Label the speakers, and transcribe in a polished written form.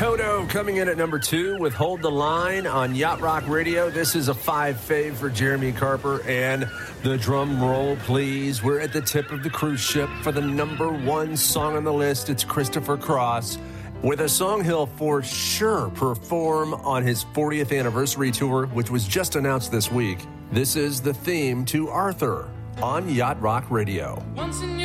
Speaker 1: Toto coming in at number 2 with Hold the Line on Yacht Rock Radio. This is a 5 fave for Jeremy Carper. And the drum roll, please. We're at the tip of the cruise ship for the number 1 song on the list. It's Christopher Cross with a song he'll for sure perform on his 40th anniversary tour, which was just announced this week. This is the theme to Arthur on Yacht Rock Radio.